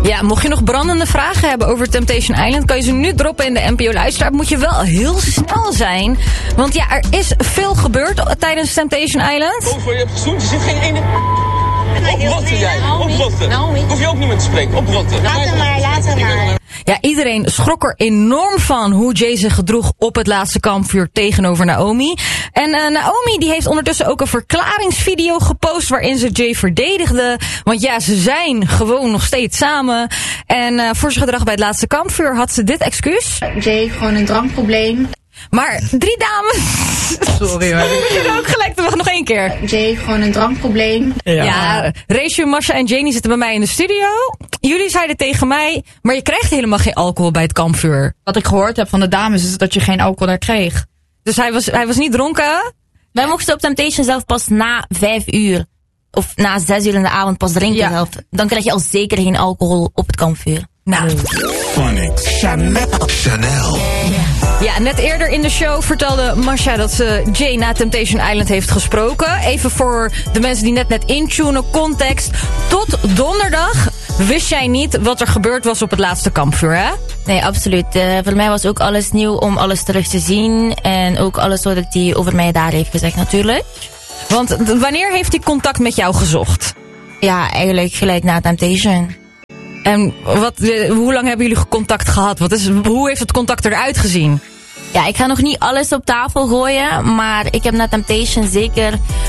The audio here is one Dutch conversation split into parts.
Ja, mocht je nog brandende vragen hebben over Temptation Island, kan je ze nu droppen in de NPO Luisteraar. Moet je wel heel snel zijn. Want ja, er is veel gebeurd tijdens Temptation Island. Over je hebt gezoend, er zit geen ene... Oprotten jij, oprotten. Hoef je ook niet meer te spreken, oprotten. Laten maar. Ja, iedereen schrok er enorm van hoe Jay zich gedroeg op het laatste kampvuur tegenover Naomi. En Naomi die heeft ondertussen ook een verklaringsvideo gepost waarin ze Jay verdedigde. Want ja, ze zijn gewoon nog steeds samen. En voor zijn gedrag bij het laatste kampvuur had ze dit excuus. Jay, gewoon een drankprobleem. Maar 3 dames... Sorry hoor. Ik begin ook gelijk te wachten. Nog 1 keer. Jay, gewoon een drankprobleem. Ja, Rachel, Masha en Janie zitten bij mij in de studio. Jullie zeiden tegen mij, maar je krijgt helemaal geen alcohol bij het kampvuur. Wat ik gehoord heb van de dames is dat je geen alcohol daar kreeg. Dus hij was niet dronken? Wij mochten op Temptation zelf pas na 5 uur. Of na 6 uur in de avond pas drinken zelf. Dan krijg je al zeker geen alcohol op het kampvuur. Nou. Chanel. Ja, net eerder in de show vertelde Masha dat ze Jay na Temptation Island heeft gesproken. Even voor de mensen die net intunen, context. Tot donderdag wist jij niet wat er gebeurd was op het laatste kampvuur, hè? Nee, absoluut. Voor mij was ook alles nieuw om alles terug te zien. En ook alles wat hij over mij daar heeft gezegd natuurlijk. Want wanneer heeft hij contact met jou gezocht? Ja, eigenlijk gelijk na Temptation. En hoe lang hebben jullie contact gehad? Hoe heeft het contact eruit gezien? Ja, ik ga nog niet alles op tafel gooien. Maar ik heb na Temptation zeker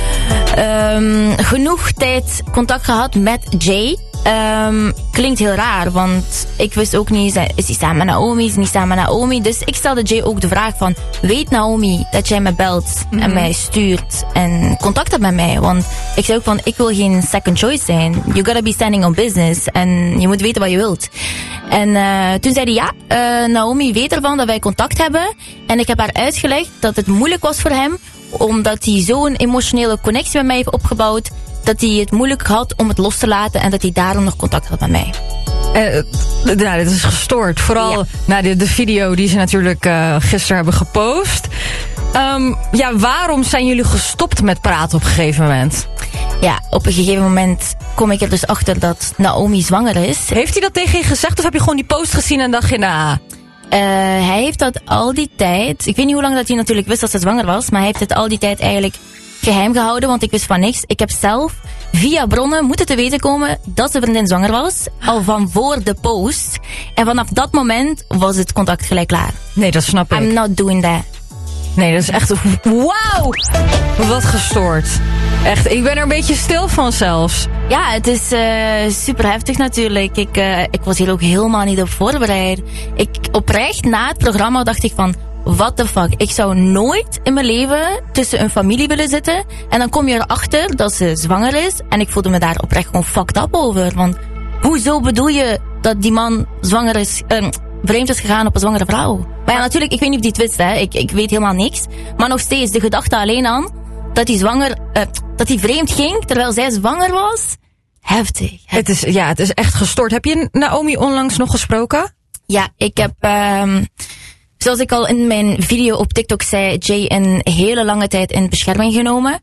genoeg tijd contact gehad met Jay. Klinkt heel raar, want ik wist ook niet, is hij samen met Naomi, is hij niet samen met Naomi? Dus ik stelde Jay ook de vraag van, weet Naomi dat jij me belt en mij stuurt en contact hebt met mij? Want ik zei ook van, ik wil geen second choice zijn. You gotta be standing on business en je moet weten wat je wilt. En toen zei hij, Naomi weet ervan dat wij contact hebben. En ik heb haar uitgelegd dat het moeilijk was voor hem, omdat hij zo'n emotionele connectie met mij heeft opgebouwd, dat hij het moeilijk had om het los te laten en dat hij daarom nog contact had met mij. Nou, dit is gestoord. Vooral de video die ze natuurlijk gisteren hebben gepost. Waarom zijn jullie gestopt met praten op een gegeven moment? Ja, op een gegeven moment kom ik er dus achter dat Naomi zwanger is. Heeft hij dat tegen je gezegd of heb je gewoon die post gezien en dacht je, nou... Hij heeft dat al die tijd... Ik weet niet hoe lang dat hij natuurlijk wist dat ze zwanger was, maar hij heeft het al die tijd eigenlijk geheim gehouden, want ik wist van niks. Ik heb zelf via bronnen moeten te weten komen dat zijn vriendin zwanger was, al van voor de post. En vanaf dat moment was het contact gelijk klaar. Nee, dat snap ik. I'm not doing that. Nee, dat is echt... Wauw! Wat gestoord. Echt, ik ben er een beetje stil van zelfs. Ja, het is super heftig natuurlijk. Ik was hier ook helemaal niet op voorbereid. Oprecht na het programma dacht ik van, what the fuck? Ik zou nooit in mijn leven tussen een familie willen zitten. En dan kom je erachter dat ze zwanger is. En ik voelde me daar oprecht gewoon fucked up over. Want hoezo bedoel je dat die man zwanger is... vreemd is gegaan op een zwangere vrouw. Maar ja, natuurlijk, ik weet niet of die het wist, hè. Ik weet helemaal niks. Maar nog steeds, de gedachte alleen aan dat hij vreemd ging terwijl zij zwanger was. Heftig. Het is echt gestoord. Heb je Naomi onlangs nog gesproken? Ja, ik heb, zoals ik al in mijn video op TikTok zei, Jay een hele lange tijd in bescherming genomen.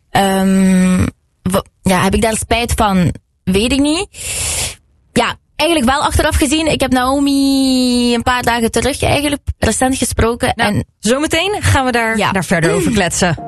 Heb ik daar spijt van? Weet ik niet. Ja, eigenlijk wel achteraf gezien. Ik heb Naomi een paar dagen terug eigenlijk recent gesproken. Nou, en zometeen gaan we daar verder over kletsen.